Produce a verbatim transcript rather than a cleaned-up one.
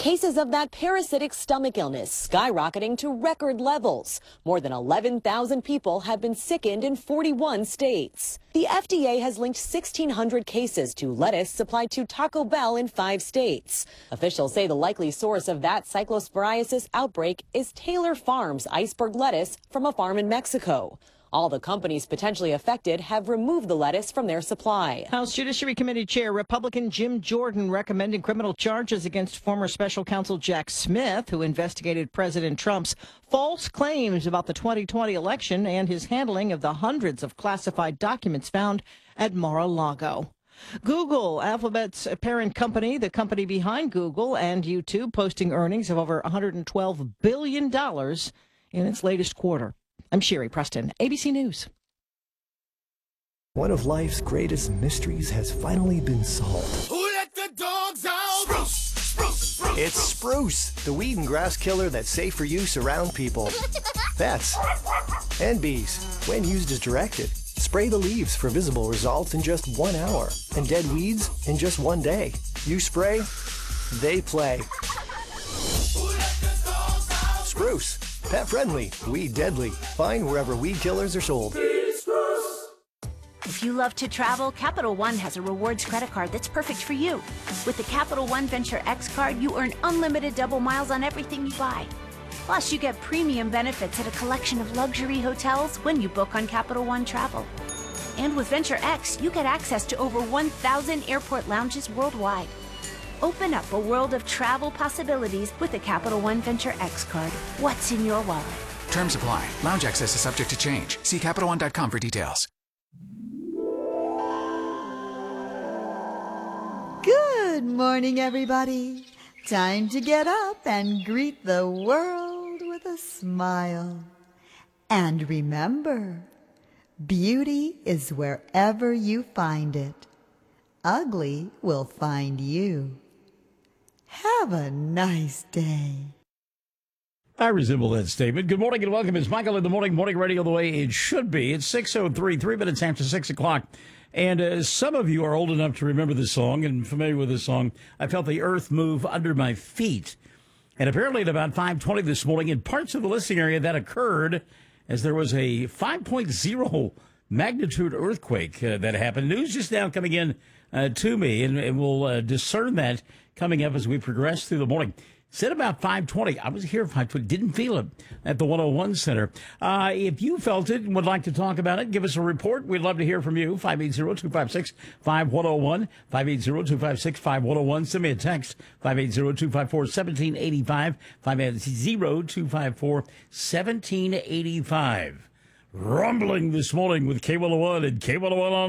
Cases of that parasitic stomach illness skyrocketing to record levels. More than eleven thousand people have been sickened in forty-one states. The F D A has linked sixteen hundred cases to lettuce supplied to Taco Bell in five states. Officials say the likely source of that cyclosporiasis outbreak is Taylor Farms iceberg lettuce from a farm in Mexico. All the companies potentially affected have removed the lettuce from their supply. House Judiciary Committee Chair Republican Jim Jordan recommending criminal charges against former special counsel Jack Smith, who investigated President Trump's false claims about the twenty twenty election and his handling of the hundreds of classified documents found at Mar-a-Lago. Google, Alphabet's parent company, the company behind Google and YouTube, posting earnings of over one hundred twelve billion dollars in its latest quarter. I'm Sherry Preston, A B C News. One of life's greatest mysteries has finally been solved. Who let the dogs out? Spruce, spruce, spruce. It's Spruce, the weed and grass killer that's safe for use around people, pets, and bees. When used as directed, spray the leaves for visible results in just one hour and dead weeds in just one day. You spray, they play. Who let the dogs out? Spruce, pet friendly, weed deadly. Find wherever weed killers are sold. If you love to travel, Capital One has a rewards credit card that's perfect for you. With the Capital One Venture X card, you earn unlimited double miles on everything you buy. Plus, you get premium benefits at a collection of luxury hotels when you book on Capital One Travel. And with Venture X, you get access to over one thousand airport lounges worldwide. Open up a world of travel possibilities with the Capital One Venture X card. What's in your wallet? Terms apply. Lounge access is subject to change. See Capital One dot com for details. Good morning, everybody. Time to get up and greet the world with a smile. And remember, beauty is wherever you find it. Ugly will find you. Have a nice day. I resemble that statement. Good morning and welcome. It's Michael in the Morning, Morning Radio the way it should be. It's six oh three, three minutes after six o'clock. And uh, some of you are old enough to remember this song and familiar with this song. I felt the earth move under my feet. And apparently at about five twenty this morning, in parts of the listening area, that occurred as there was a five point oh magnitude earthquake uh, that happened. News just now coming in uh, to me, and, and we'll uh, discern that coming up as we progress through the morning. Said about five twenty. I was here at five twenty. Didn't feel it at the one oh one Center. Uh, if you felt it and would like to talk about it, give us a report. We'd love to hear from you. five eight zero, two five six, five one oh one. five eight zero, two five six, five one oh one. Send me a text. five eight zero, two five four, one seven eight five. five eight zero, two five four, one seven eight five. Rumbling this morning with K one oh one and K one oh one on